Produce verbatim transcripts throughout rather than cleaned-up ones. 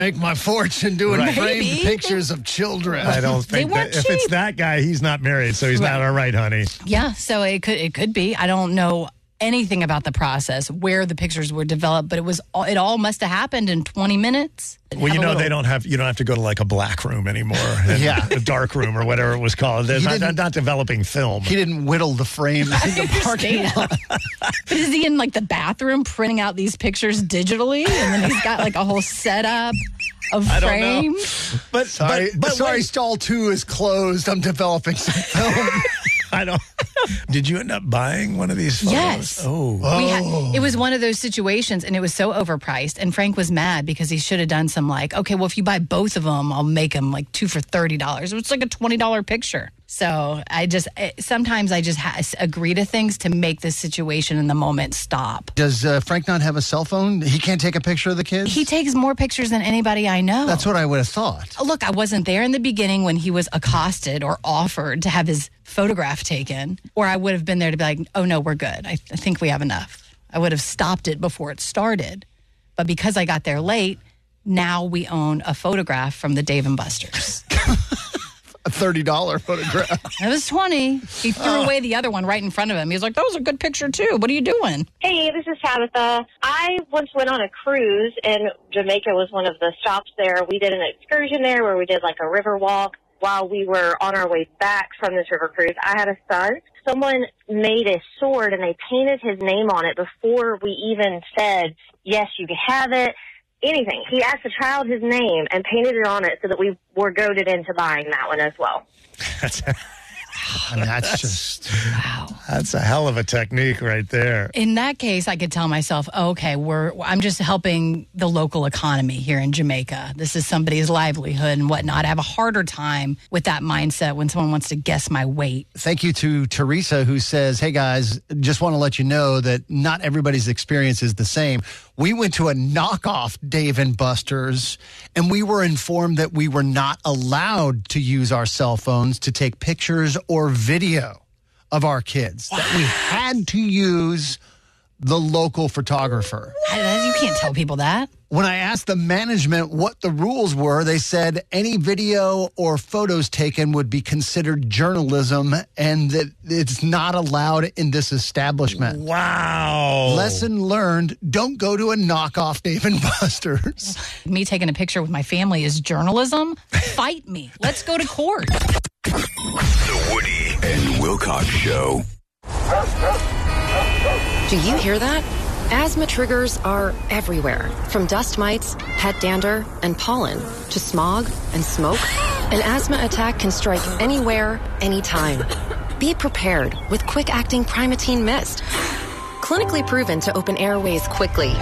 make my fortune doing Right. framed Maybe. pictures of children. I don't They think weren't that, if it's cheap. that guy, he's not married, so he's Right. not all right, honey. Yeah, so it could it could be. I don't know anything about the process, where the pictures were developed, but it was all, it all must have happened in twenty minutes. Well, you Have a know, little- they don't have, you don't have to go to like a black room anymore. and Yeah. A dark room or whatever it was called. They're He not, didn't- not developing film. He didn't whittle the frames in the parking understand. lot. But is he in like the bathroom printing out these pictures digitally, and then he's got like a whole setup of I don't know. frames? But, Sorry, but, but sorry, wait, stall two is closed. I'm developing some film. I don't. Did you end up buying one of these photos? Yes. Oh. We had, it was one of those situations, and it was so overpriced. And Frank was mad because he should have done some like, okay, well, if you buy both of them, I'll make them like two for thirty dollars. It's like a twenty dollar picture. So I just eh, sometimes I just ha- agree to things to make the situation in the moment stop. Does uh, Frank not have a cell phone? He can't take a picture of the kids? He takes more pictures than anybody I know. That's what I would have thought. Look, I wasn't there in the beginning when he was accosted or offered to have his photograph taken, or I would have been there to be like, oh, no, we're good. I, I think we have enough. I would have stopped it before it started. But because I got there late, now we own a photograph from the Dave and Buster's. A thirty dollar photograph. It was twenty. He threw away the other one right in front of him. He was like, that was a good picture, too. What are you doing? Hey, this is Tabitha. I once went on a cruise, and Jamaica was one of the stops there. We did an excursion there where we did like a river walk. While we were on our way back from this river cruise, I had a son. Someone made a sword, and they painted his name on it before we even said, yes, you can have it. Anything. He asked the child his name and painted it on it so that we were goaded into buying that one as well. That's, I mean, that's just... Wow. that's a hell of a technique right there. In that case, I could tell myself, okay, we're I'm just helping the local economy here in Jamaica. This is somebody's livelihood and whatnot. I have a harder time with that mindset when someone wants to guess my weight. Thank you to Teresa, who says, hey, guys, just want to let you know that not everybody's experience is the same. We went to a knockoff Dave and Buster's, and we were informed that we were not allowed to use our cell phones to take pictures or video of our kids, that we had to use the local photographer. I- you can't tell people that. When I asked the management what the rules were, they said any video or photos taken would be considered journalism and that it's not allowed in this establishment. Wow. Lesson learned, don't go to a knockoff Dave and Buster's. Me taking a picture with my family is journalism. Fight me. Let's go to court. The Woody and Wilcox Show. Do you hear that? Asthma triggers are everywhere, from dust mites, pet dander, and pollen, to smog and smoke. An asthma attack can strike anywhere, anytime. Be prepared with quick-acting Primatene Mist. Clinically proven to open airways quickly.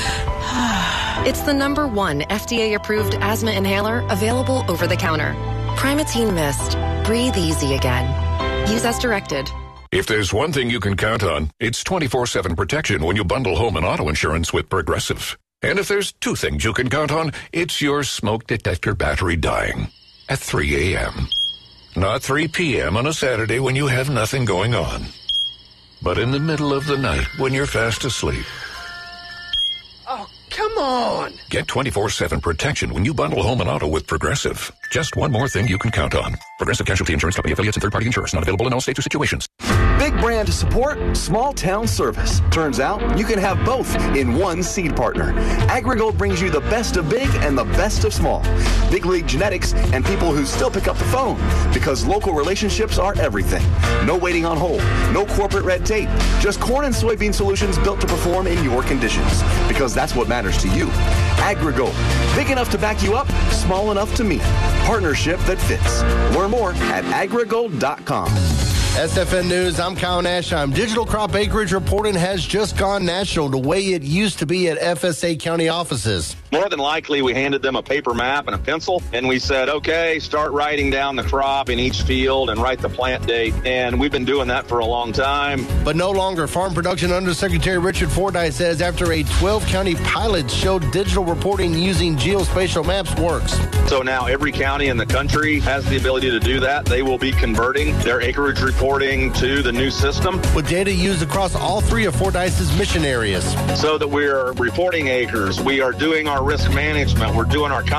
It's the number one F D A-approved asthma inhaler available over the counter. Primatene Mist. Breathe easy again. Use as directed. If there's one thing you can count on, it's twenty-four seven protection when you bundle home and auto insurance with Progressive. And if there's two things you can count on, it's your smoke detector battery dying at three a.m. Not three p.m. on a Saturday when you have nothing going on, but in the middle of the night when you're fast asleep. Oh, come on. Get twenty-four seven protection when you bundle home and auto with Progressive. Just one more thing you can count on. Progressive Casualty Insurance Company affiliates and third-party insurers. Not available in all states or situations. Big brand support, small town service. Turns out you can have both in one seed partner. AgriGold brings you the best of big and the best of small. Big league genetics and people who still pick up the phone, because local relationships are everything. No waiting on hold, no corporate red tape, just corn and soybean solutions built to perform in your conditions, because that's what matters to you. AgriGold, big enough to back you up, small enough to meet. Partnership that fits. Learn more at agrigold dot com. S F N News, I'm Kyle Nashheim. Digital crop acreage reporting has just gone national the way it used to be at F S A county offices. More than likely, we handed them a paper map and a pencil, and we said, okay, start writing down the crop in each field and write the plant date. And we've been doing that for a long time. But no longer. Farm Production Undersecretary Richard Fordyce says after a twelve-county pilot showed digital reporting using geospatial maps works. So now every county in the country has the ability to do that. They will be converting their acreage reporting to the new system. With data used across all three of Fordyce's mission areas. So that we're reporting acres, we are doing our our risk management. We're doing our